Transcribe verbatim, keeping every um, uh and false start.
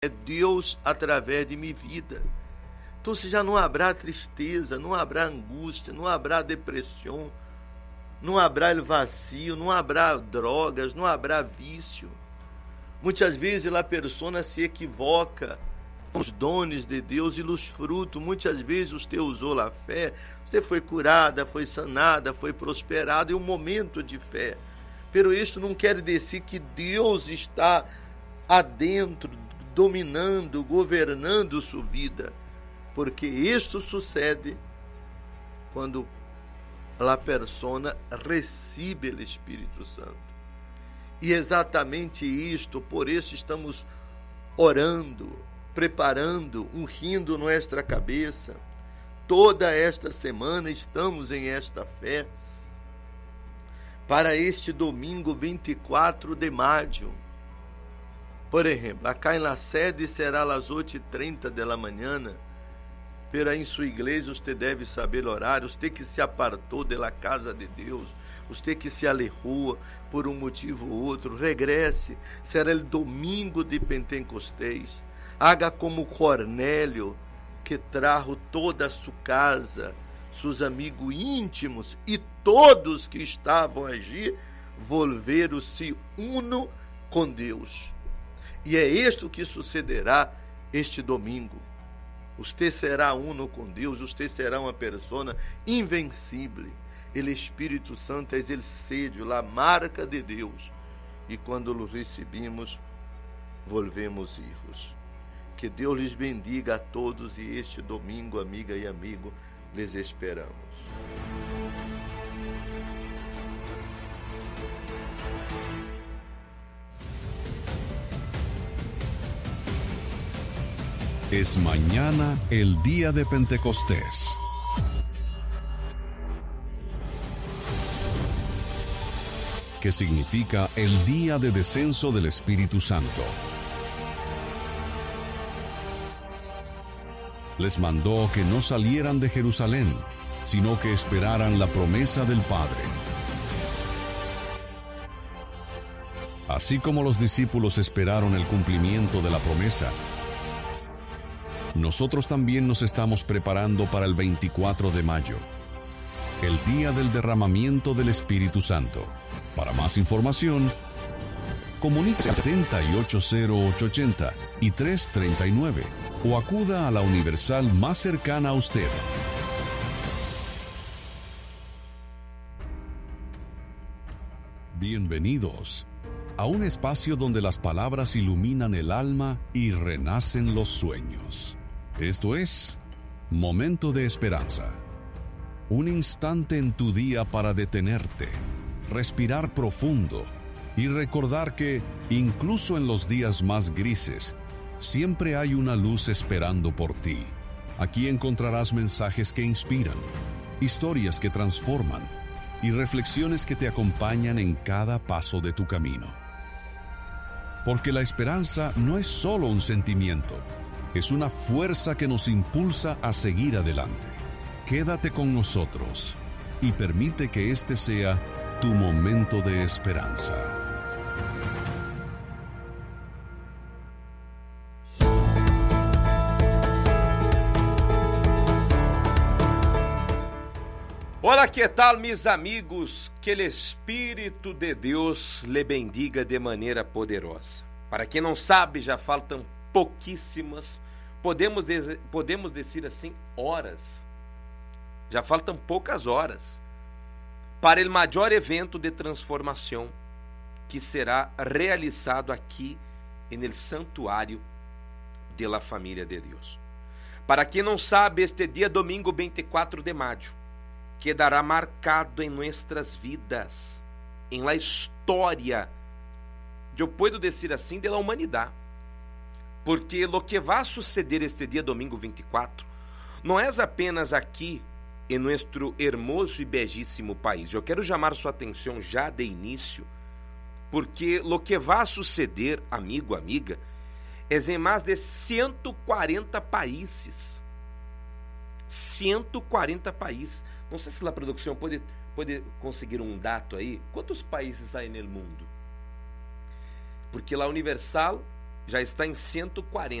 é Deus através de minha vida. Então, se já não haverá tristeza, não haverá angústia, não haverá depressão, não haverá vazio, não haverá drogas, não haverá vício. Muitas vezes a pessoa se equivoca com os dones de Deus e os frutos. Muitas vezes você usou a fé, você foi curada, foi sanada, foi prosperada, é um momento de fé. Pero isto não quer dizer que Deus está adentro, dominando, governando sua vida, porque isto sucede quando a pessoa recebe o Espírito Santo. E exatamente isto, por isso estamos orando, preparando, ungindo nossa cabeça. Toda esta semana estamos em esta fé para este domingo vinte e quatro de maio. Por exemplo, acá na sede será às oito e trinta da manhã, pero em sua igreja você deve saber o horário, você que se apartou da casa de Deus, você que se alejou por um motivo ou outro, regresse, será o domingo de Pentecostés. Haga como Cornélio, que trajo toda a sua casa, seus amigos íntimos e todos que estavam allí, volveram-se uno com Deus. E é isto que sucederá este domingo. Você será uno com Deus, você será uma pessoa invencível. O Espírito Santo é o sello, a marca de Deus. E quando o recebemos, volvemos hijos. Que Deus lhes bendiga a todos e este domingo, amiga e amigo, les esperamos. Es mañana el día de Pentecostés. Que significa el día de descenso del Espíritu Santo. Les mandó que no salieran de Jerusalén, sino que esperaran la promesa del Padre. Así como los discípulos esperaron el cumplimiento de la promesa, nosotros también nos estamos preparando para el veinticuatro de mayo, el día del derramamiento del Espíritu Santo. Para más información, comuníquese al setenta y ocho cero ocho ochenta y tres treinta y nueve o acuda a la Universal más cercana a usted. Bienvenidos a un espacio donde las palabras iluminan el alma y renacen los sueños. Esto es Momento de Esperanza. Un instante en tu día para detenerte, respirar profundo y recordar que, incluso en los días más grises, siempre hay una luz esperando por ti. Aquí encontrarás mensajes que inspiran, historias que transforman y reflexiones que te acompañan en cada paso de tu camino. Porque la esperanza no es solo un sentimiento, es una fuerza que nos impulsa a seguir adelante. Quédate con nosotros y permite que este sea tu momento de esperanza. Olá, que tal, meus amigos? Que o Espírito de Deus lhe bendiga de maneira poderosa. Para quem não sabe, já faltam pouquíssimas, podemos, dizer, podemos dizer assim, horas. Já faltam poucas horas para o maior evento de transformação que será realizado aqui no santuário de la família de Deus. Para quem não sabe, este dia domingo vinte e quatro de maio quedará marcado em nossas vidas, em la história, eu posso dizer assim, de la humanidade. Porque o que vai suceder este dia domingo vinte e quatro não é apenas aqui em nosso hermoso e belíssimo país. Eu quero chamar sua atenção já de início, porque o que vai suceder, amigo, amiga, é em mais de cento e quarenta países. cento e quarenta países. Não sei se a produção pode, pode conseguir um dado aí. Quantos países há no mundo? Porque a Universal já está em cento e quarenta.